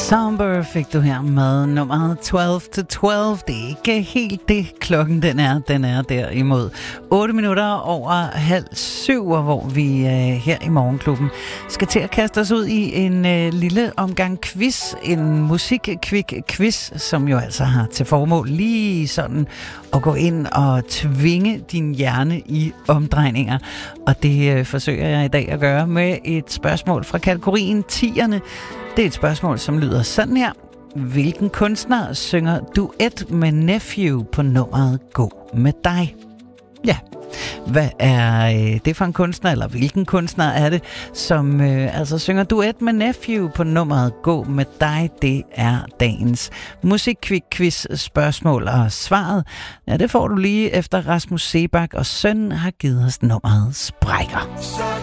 Somber fik du her med nummeret 12 to 12. Det er ikke helt det, klokken den er derimod 8 minutter over 6:30, hvor vi her i Morgenklubben skal til at kaste os ud i en lille omgang quiz. En musik-quick-quiz, som jo altså har til formål lige sådan at gå ind og tvinge din hjerne i omdrejninger. Og det forsøger jeg i dag at gøre med et spørgsmål fra kategorien 10'erne. Det er et spørgsmål, som lyder sådan her. Hvilken kunstner synger duet med Nephew på nummeret Gå med dig? Ja, hvad er det for en kunstner, eller hvilken kunstner er det, som altså synger duet med Nephew på nummeret Gå med dig? Det er dagens musik-quiz spørgsmål, og svaret, ja, det får du lige efter Rasmus Seebach og Søn har givet os nummeret Sprækker.